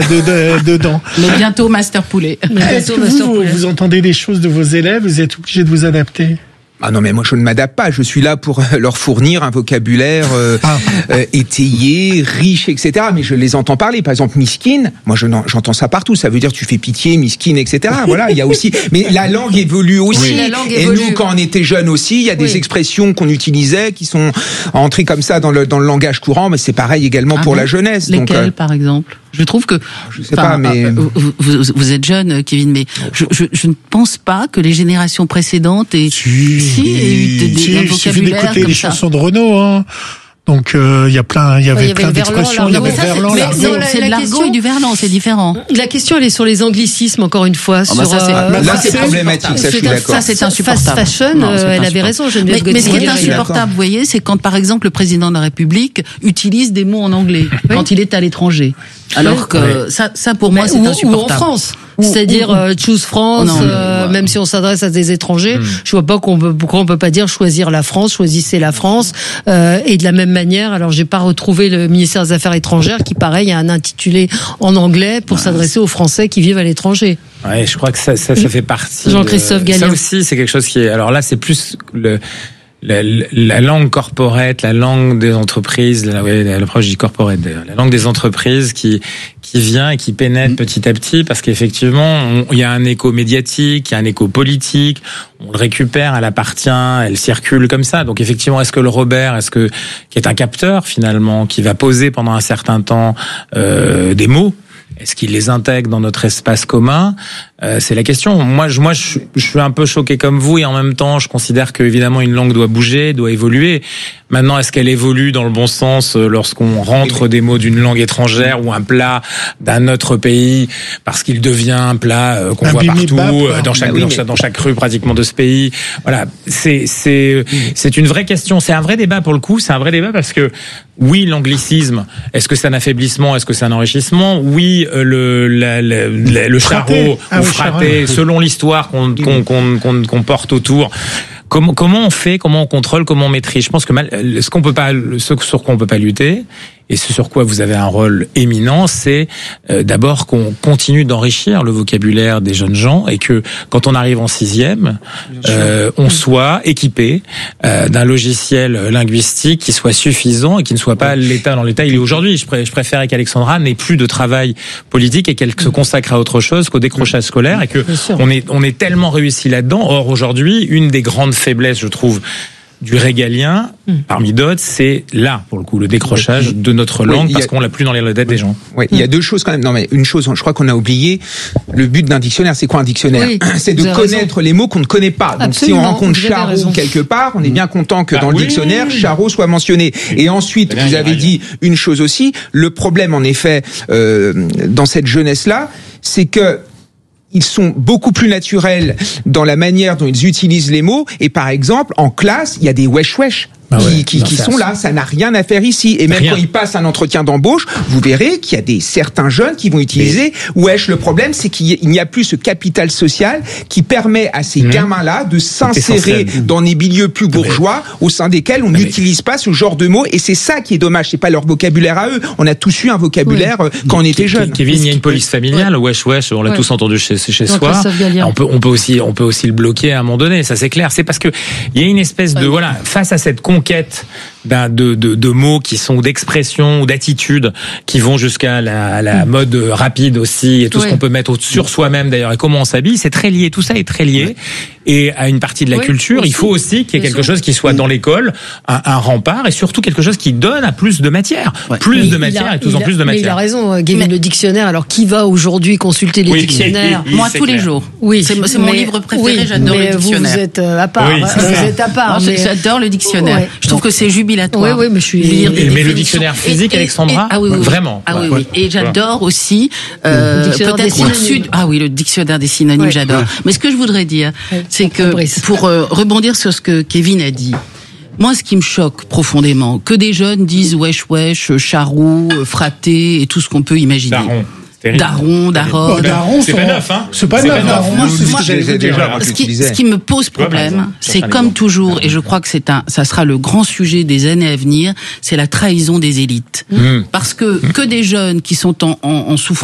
dedans. Mais bientôt Master Poulet. Est-ce que vous entendez des choses de vos élèves, vous êtes obligé de vous adapter? Ah non, mais moi je ne m'adapte pas, je suis là pour leur fournir un vocabulaire étayé, riche, etc. Mais je les entends parler. Par exemple, miskin, moi j'entends ça partout, ça veut dire tu fais pitié, miskin, etc. Voilà, il y a aussi... Mais la langue évolue aussi. Oui, la langue et évolue. nous, quand on était jeunes aussi, il y a des expressions qu'on utilisait qui sont entrées comme ça dans le langage courant, mais c'est pareil également pour la jeunesse. Lesquelles, donc, par exemple? Je trouve que, je sais pas, mais vous êtes jeune, Kevin, mais je ne pense pas que les générations précédentes aient eu un il suffit vocabulaire d'écouter comme les ça. chansons de Renaud, hein. Donc il y avait plein d'expressions, il y avait Verlan, C'est de l'argot et du verlan, c'est différent. La question, elle est sur les anglicismes, encore une fois. là c'est problématique, ça je suis d'accord. Ça c'est insupportable. Fast fashion, elle avait raison. Mais ce qui est insupportable, vous voyez, c'est quand par exemple le président de la République utilise des mots en anglais quand il est à l'étranger. Alors que ça pour moi c'est insupportable. Ou en France. C'est-à-dire choose France, même si on s'adresse à des étrangers, je vois pas pourquoi on peut pas dire choisir la France, choisissez la France. Et de la même manière, alors j'ai pas retrouvé le ministère des Affaires étrangères qui pareil a un intitulé en anglais pour s'adresser aux Français qui vivent à l'étranger. Ouais, je crois que ça fait partie. Jean-Christophe Gallien. Ça aussi, c'est quelque chose qui est. Alors là, c'est plus la langue corporate, la langue des entreprises, l'approche du corporate d'ailleurs, la langue des entreprises qui vient et qui pénètre petit à petit parce qu'effectivement il y a un écho médiatique, il y a un écho politique, on le récupère, elle appartient, elle circule comme ça. Donc effectivement, est-ce que le Robert, qui est un capteur finalement, qui va poser pendant un certain temps des mots, est-ce qu'il les intègre dans notre espace commun? C'est la question. Moi, je suis un peu choqué comme vous et en même temps, je considère que évidemment une langue doit bouger, doit évoluer. Maintenant, est-ce qu'elle évolue dans le bon sens lorsqu'on rentre des mots d'une langue étrangère ou un plat d'un autre pays parce qu'il devient un plat qu'on voit partout dans chaque rue pratiquement de ce pays. Voilà, c'est une vraie question. C'est un vrai débat pour le coup. C'est un vrai débat parce que oui, l'anglicisme. Est-ce que c'est un affaiblissement? Est-ce que c'est un enrichissement? Oui, le charreau ou fraté, selon l'histoire qu'on porte autour. Comment on fait, comment on contrôle, comment on maîtrise? Je pense que ce sur quoi on peut pas lutter, et ce sur quoi vous avez un rôle éminent, c'est d'abord qu'on continue d'enrichir le vocabulaire des jeunes gens et que quand on arrive en 6e, on soit équipé d'un logiciel linguistique qui soit suffisant et qui ne soit pas dans l'état il est aujourd'hui. Je préférais qu'Alexandra n'ait plus de travail politique et qu'elle se consacre à autre chose qu'au décrochage scolaire et que on est tellement réussi là-dedans. Or aujourd'hui, une des grandes faiblesses, je trouve, du régalien, parmi d'autres, c'est là, pour le coup, le décrochage de notre langue, parce qu'on l'a plus dans les têtes des gens. Oui, il y a deux choses quand même. Non, mais une chose, je crois qu'on a oublié, le but d'un dictionnaire, c'est quoi un dictionnaire? C'est de connaître les mots qu'on ne connaît pas. Donc si on rencontre charreau quelque part, on est bien content que dans le dictionnaire, charreau soit mentionné. Et ensuite, vous avez dit une chose aussi, le problème, en effet, dans cette jeunesse-là, c'est que ils sont beaucoup plus naturels dans la manière dont ils utilisent les mots. Et par exemple, en classe, il y a des wesh-wesh qui sont là. Ça n'a rien à faire ici. Et même quand ils passent un entretien d'embauche, vous verrez qu'il y a certains jeunes qui vont utiliser wesh. Le problème, c'est qu'il n'y a plus ce capital social qui permet à ces gamins-là de s'insérer dans des milieux plus bourgeois au sein desquels on n'utilise pas ce genre de mots. Et c'est ça qui est dommage. C'est pas leur vocabulaire à eux. On a tous eu un vocabulaire quand on était jeunes. Kevin, il y a une police familiale. Wesh, on l'a tous entendu chez soi. On peut aussi le bloquer à un moment donné. Ça, c'est clair. C'est parce que il y a une espèce de face à cette conquête de mots qui sont d'expression ou d'attitude qui vont jusqu'à la mode rapide aussi et tout ce qu'on peut mettre sur soi-même d'ailleurs et comment on s'habille, c'est très lié, tout ça est très lié et à une partie de la culture, il faut aussi qu'il y ait quelque chose qui soit dans l'école, un rempart et surtout quelque chose qui donne à plus de matière, et plus en plus de matière. Mais il a raison, Kevin, le dictionnaire, alors qui va aujourd'hui consulter les dictionnaires? Moi tous les jours. Oui, c'est mon livre préféré, j'adore le dictionnaire. Vous êtes à part, vous êtes à part. J'adore le dictionnaire. Je trouve que c'est jubilatoire. Oui, mais je suis. Mais le dictionnaire physique, Alexandra, vraiment. Ah oui. Et j'adore aussi peut-être au-dessus. Ah oui, le dictionnaire des synonymes, j'adore. Mais ce que je voudrais dire, c'est que pour rebondir sur ce que Kevin a dit. Moi, ce qui me choque profondément, que des jeunes disent wesh, charroux, fraté et tout ce qu'on peut imaginer. Daron, c'est pas neuf, hein. C'est pas neuf. Ce qui me pose problème, c'est comme toujours, et je crois que ça sera le grand sujet des années à venir, c'est la trahison des élites. Parce que des jeunes qui sont en souffrance